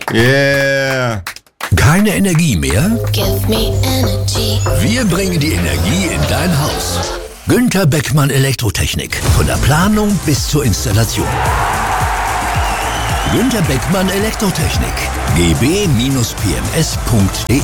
Yeah. Keine Energie mehr? Give me energy. Wir bringen die Energie in dein Haus. Günther Beckmann Elektrotechnik. Von der Planung bis zur Installation. Günther Beckmann Elektrotechnik. gb-pms.de.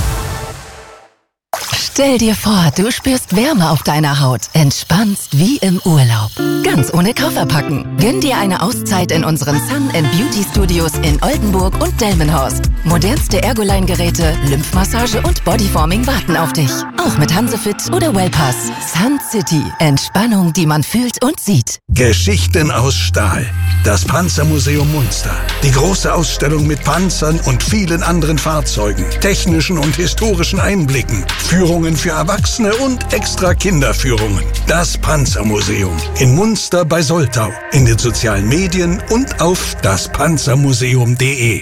Stell dir vor, du spürst Wärme auf deiner Haut, entspannst wie im Urlaub. Ganz ohne Koffer packen. Gönn dir eine Auszeit in unseren Sun & Beauty Studios in Oldenburg und Delmenhorst. Modernste Ergoline-Geräte, Lymphmassage und Bodyforming warten auf dich. Auch mit Hansefit oder Wellpass. Sun City. Entspannung, die man fühlt und sieht. Geschichten aus Stahl. Das Panzermuseum Munster. Die große Ausstellung mit Panzern und vielen anderen Fahrzeugen, technischen und historischen Einblicken, Führungen für Erwachsene und extra Kinderführungen. Das Panzermuseum in Munster bei Soltau. In den sozialen Medien und auf daspanzermuseum.de.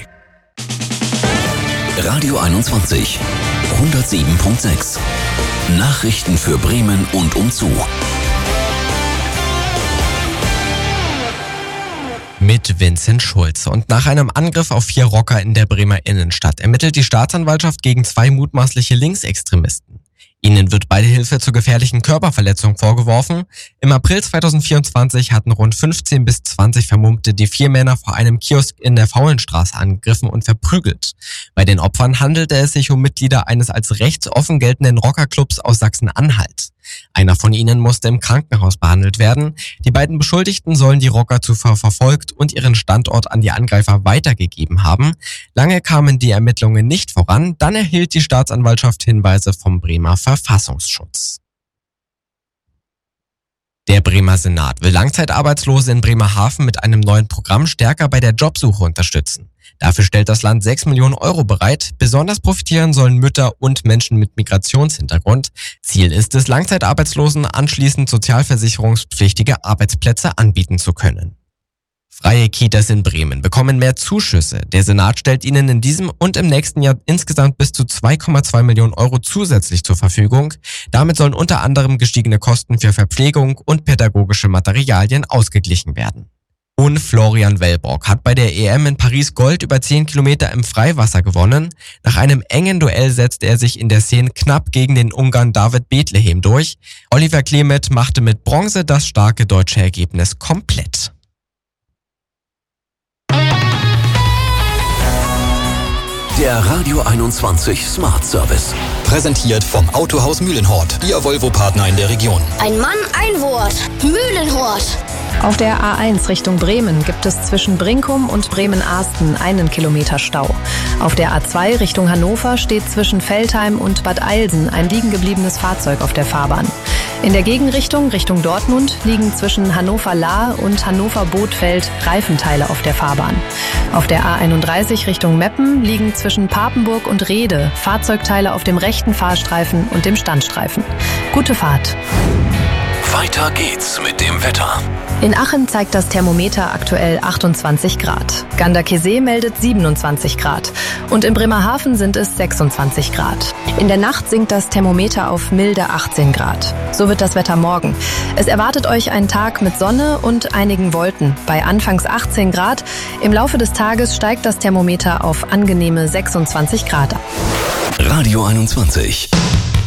Radio 21 107.6. Nachrichten für Bremen und umzu. Mit Vincent Schulze. Und nach einem Angriff auf 4 Rocker in der Bremer Innenstadt ermittelt die Staatsanwaltschaft gegen 2 mutmaßliche Linksextremisten. Ihnen wird Beihilfe zur gefährlichen Körperverletzung vorgeworfen. Im April 2024 hatten rund 15 bis 20 Vermummte die 4 Männer vor einem Kiosk in der Faulenstraße angegriffen und verprügelt. Bei den Opfern handelte es sich um Mitglieder eines als rechtsoffen geltenden Rockerclubs aus Sachsen-Anhalt. Einer von ihnen musste im Krankenhaus behandelt werden. Die beiden Beschuldigten sollen die Rocker zuvor verfolgt und ihren Standort an die Angreifer weitergegeben haben. Lange kamen die Ermittlungen nicht voran, dann erhielt die Staatsanwaltschaft Hinweise vom Bremer Verfassungsschutz. Der Bremer Senat will Langzeitarbeitslose in Bremerhaven mit einem neuen Programm stärker bei der Jobsuche unterstützen. Dafür stellt das Land 6 Millionen Euro bereit. Besonders profitieren sollen Mütter und Menschen mit Migrationshintergrund. Ziel ist es, Langzeitarbeitslosen anschließend sozialversicherungspflichtige Arbeitsplätze anbieten zu können. Freie Kitas in Bremen bekommen mehr Zuschüsse. Der Senat stellt ihnen in diesem und im nächsten Jahr insgesamt bis zu 2,2 Millionen Euro zusätzlich zur Verfügung. Damit sollen unter anderem gestiegene Kosten für Verpflegung und pädagogische Materialien ausgeglichen werden. Und Florian Wellbrock hat bei der EM in Paris Gold über 10 Kilometer im Freiwasser gewonnen. Nach einem engen Duell setzte er sich in der Szene knapp gegen den Ungarn David Bethlehem durch. Oliver Klemet machte mit Bronze das starke deutsche Ergebnis komplett. Der Radio 21 Smart Service. Präsentiert vom Autohaus Mühlenhort, Ihr Volvo-Partner in der Region. Ein Mann, ein Wort. Mühlenhort. Auf der A1 Richtung Bremen gibt es zwischen Brinkum und Bremen-Arsten 1 Kilometer Stau. Auf der A2 Richtung Hannover steht zwischen Veltheim und Bad Eilsen ein liegengebliebenes Fahrzeug auf der Fahrbahn. In der Gegenrichtung Richtung Dortmund liegen zwischen Hannover-Lahr und Hannover-Bothfeld Reifenteile auf der Fahrbahn. Auf der A31 Richtung Meppen liegen zwischen Papenburg und Rehde Fahrzeugteile auf dem rechten Fahrstreifen und dem Standstreifen. Gute Fahrt. Weiter geht's mit dem Wetter. In Aachen zeigt das Thermometer aktuell 28 Grad. Ganderkesee meldet 27 Grad. Und in Bremerhaven sind es 26 Grad. In der Nacht sinkt das Thermometer auf milde 18 Grad. So wird das Wetter morgen. Es erwartet euch ein Tag mit Sonne und einigen Wolken. Bei anfangs 18 Grad. Im Laufe des Tages steigt das Thermometer auf angenehme 26 Grad. Radio 21.